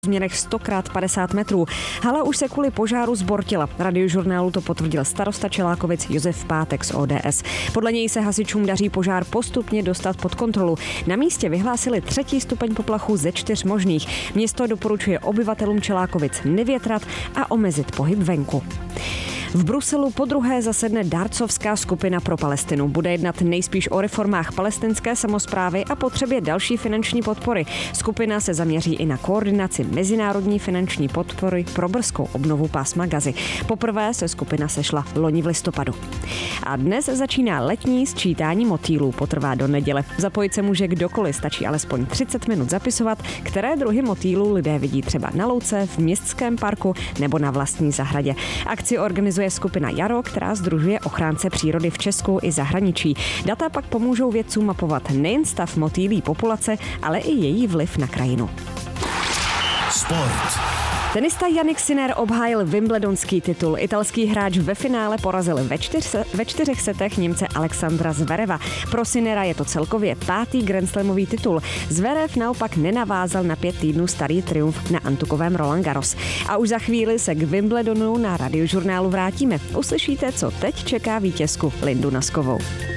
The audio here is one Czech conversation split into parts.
v směrech 100x50 metrů. Hala už se kvůli požáru zbortila. Radiožurnálu to potvrdil starosta Čelákovic Josef Pátek z ODS. Podle něj se hasičům daří požár postupně dostat pod kontrolu. Na místě vyhlásili 3. stupeň poplachu ze 4 možných. Město doporučuje obyvatelům Čelákovic nevětrat a omezit pohyb venku. V Bruselu podruhé zasedne dárcovská skupina pro Palestinu. Bude jednat nejspíš o reformách palestinské samosprávy a potřebě další finanční podpory. Skupina se zaměří i na koordinaci mezinárodní finanční podpory pro brzkou obnovu pásma Gazy. Poprvé se skupina sešla loni v listopadu. A dnes začíná letní sčítání motýlů. Potrvá do neděle. Zapojit se může kdokoliv, stačí alespoň 30 minut zapisovat, které druhy motýlů lidé vidí třeba na louce, v městském parku nebo na vlastní zahradě. Akci organizuje skupina Jaro, která sdružuje ochránce přírody v Česku i zahraničí. Data pak pomůžou vědcům mapovat nejen stav motýlí populace, ale i její vliv na krajinu. Sport. Tenista Jannik Sinner obhájil wimbledonský titul. Italský hráč ve finále porazil ve 4 setech Němce Alexandra Zvereva. Pro Sinnera je to celkově 5. grandslamový titul. Zverev naopak nenavázal na 5 týdnů starý triumf na antukovém Roland Garros. A už za chvíli se k Wimbledonu na Radiožurnálu vrátíme. Uslyšíte, co teď čeká vítězku Lindu Naskovou.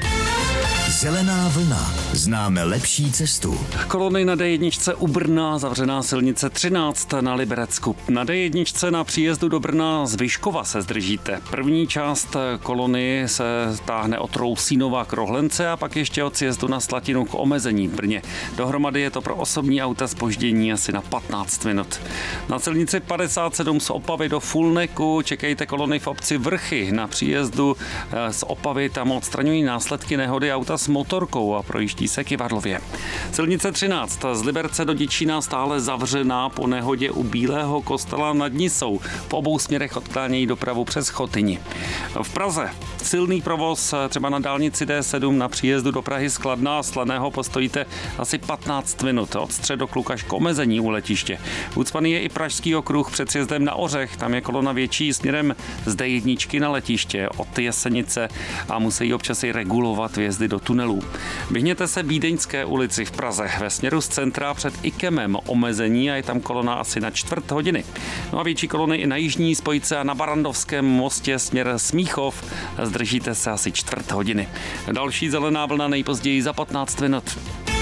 Zelená vlna. Známe lepší cestu. Kolony na D1 u Brna, zavřená silnice 13 na Liberecku. Na D1 na příjezdu do Brna z Vyškova se zdržíte. První část kolony se táhne od Rousínova k Rohlence a pak ještě od sjezdu na Slatinu k omezení v Brně. Dohromady je to pro osobní auta zpoždění asi na 15 minut. Na silnici 57 z Opavy do Fulneku čekejte kolony v obci Vrchy. Na příjezdu z Opavy tam odstraňují následky nehody auta s motorkou a projíždí se Kyvadlově. Silnice 13 z Liberce do Děčína stále zavřená po nehodě u Bílého kostela nad Nisou. Po obou směrech odklánějí dopravu přes Chotyni. V Praze silný provoz třeba na dálnici D7 na příjezdu do Prahy z Kladna a Slaného postojíte asi 15 minut od Středokluku až k omezení u letiště. Ucpaný je i Pražský okruh před sjezdem na Ořech, tam je kolona větší směrem z D1 na letiště od Jesenice a musí občas i regulovat vjezdy do tunelů. Vyhněte se Vídeňské ulici v Praze ve směru z centra před Ikemem omezení a je tam kolona asi na 1/4 hodiny. No a větší kolony i na jižní spojce a na Barandovském mostě směr Smíchov. Zdržíte se asi 1/4 hodiny. Další zelená vlna nejpozději za 15 minut.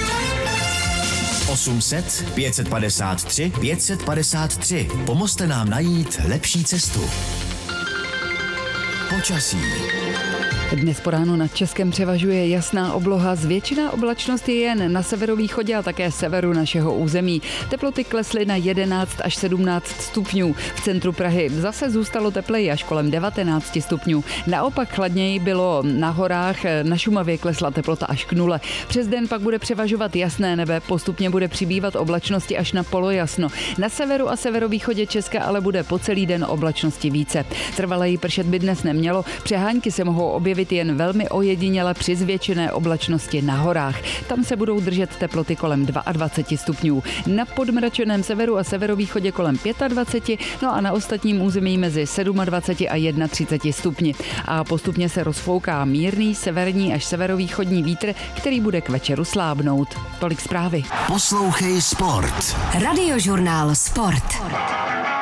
800 553 553. Pomozte nám najít lepší cestu. Počasí. Dnes po ránu nad Českem převažuje jasná obloha, zvětšená oblačnost je jen na severovýchodě a také severu našeho území. Teploty klesly na 11 až 17 stupňů. V centru Prahy zase zůstalo tepleji až kolem 19 stupňů. Naopak chladněji bylo na horách, na Šumavě klesla teplota až k 0. Přes den pak bude převažovat jasné nebe, postupně bude přibývat oblačnosti až na polojasno. Na severu a severovýchodě Česka ale bude po celý den oblačnosti více. Trvaleji pršet by dnes nemělo, přehánky se mohou objevit jen velmi ojediněle při zvětšené oblačnosti na horách. Tam se budou držet teploty kolem 22 stupňů. Na podmračeném severu a severovýchodě kolem 25, no a na ostatním území mezi 27 a 31 stupni. A postupně se rozfouká mírný severní až severovýchodní vítr, který bude k večeru slábnout. Tolik zprávy. Poslouchej Sport. Radiožurnál Sport.